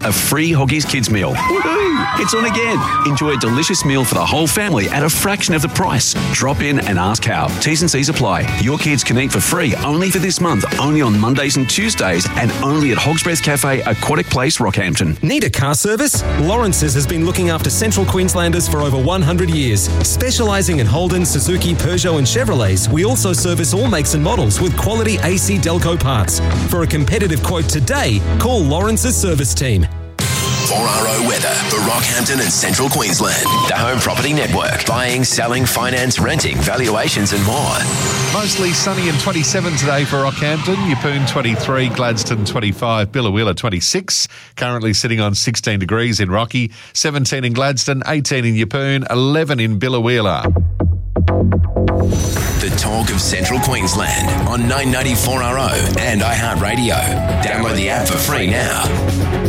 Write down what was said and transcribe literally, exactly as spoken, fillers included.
a free Hoggies Kids meal. Woohoo! It's on again. Enjoy a delicious meal for the whole family at a fraction of the price. Drop in and ask how. T's and C's apply. Your kids can eat for free only for this month, only on Mondays and Tuesdays, and only at Hog's Breath Cafe, Aquatic Place, Rockhampton. Need a car service? Lawrence's has been looking after Central Queenslanders for over one hundred years. Specialising in Holden, Suzuki, Peugeot and Chevrolets, we also service all makes and models with quality A C Delco parts. For a competitive quote today, call Lawrence's service team. four R O weather for Rockhampton and Central Queensland. The Home Property Network. Buying, selling, finance, renting, valuations and more. Mostly sunny and twenty-seven today for Rockhampton. Yeppoon twenty-three, Gladstone twenty-five, Billawheeler twenty-six. Currently sitting on sixteen degrees in Rocky, seventeen in Gladstone, eighteen in Yeppoon, eleven in Billawheeler. The talk of Central Queensland on nine ninety-four R O and iHeartRadio. Download the app for free now.